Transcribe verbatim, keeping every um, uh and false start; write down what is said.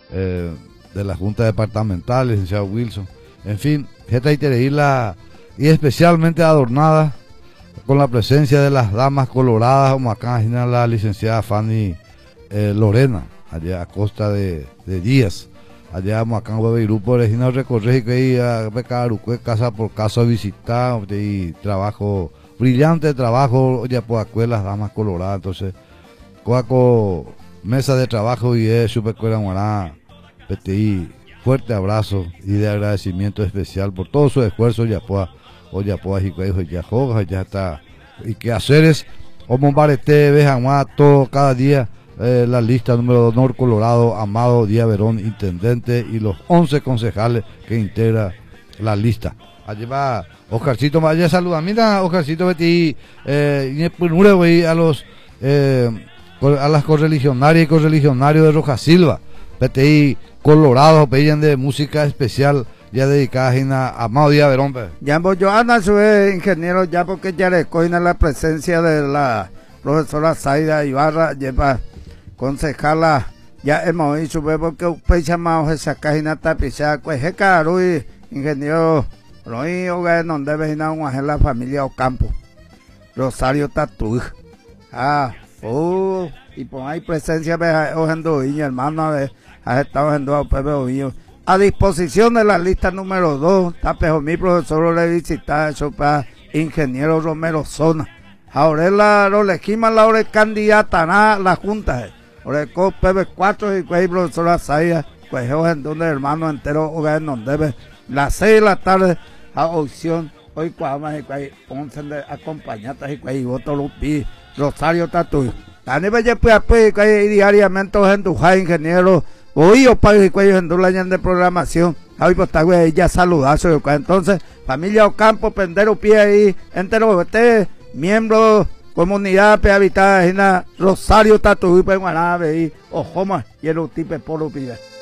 eh, de la Junta Departamental, licenciado Wilson. En fin, esta la y especialmente adornada con la presencia de las damas coloradas, como acá la licenciada Fanny eh, Lorena, allá a costa de, de Díaz. Allá vamos acá en grupo original recorrer y a casa por casa a visitar y trabajo, brillante trabajo, ya por aquí las damas coloradas. Entonces, coaco mesa de trabajo y es super guará, fuerte abrazo y de agradecimiento especial por todo su esfuerzo, ya pueda, o ya pueda, ya joga, ya está, y que haceres, o bombarete, vejan todo cada día. Eh, la lista número dos, Nor Colorado, Amado Díaz Verón, intendente, y los once concejales que integra la lista. Allí va Oscarcito, allá saluda, mira Oscarcito, Betty, eh, a los eh, a las correligionarias y correligionarios de Roja Silva, Betty Colorado, pedían de música especial ya dedicada a Amado Díaz Verón. Ya voy yo, Ana, su ingeniero, ya porque ya le coina la presencia de la profesora Zaida Ibarra, lleva concejala, ya hemos dicho, porque usted llamado esa cajina tapizada, pues es caro y ingeniero, lo único que no debe ir a la familia Ocampo, Rosario Tatuj, ah, uh, y pues hay presencia de Ojendo y hermano, ha estado Ojendo a Pepe Ovillo, a disposición de la lista número dos, tapejo mi profesor le visita eso para ingeniero Romero Zona, ahora la rolequima, la hora candidata a la junta. Oreco Pepe cuatro y cuatro profesora Zaya, pues en donde hermano entero hogar no debe las seis de la tarde a opción hoy cuadras y cuay once de acompañatas y cuay voto lupi Rosario Tatuyo. Tani belle pues pues cuay diariamente en tu jai ingeniero hoy o pago y cuay en la de programación. Hoy pues está güey ya saludazo entonces familia Ocampo pendero pie ahí entero este miembro comunidad pe habitada en Rosario Tatuí pe Guanabe y Ojoma y el utipe por upide.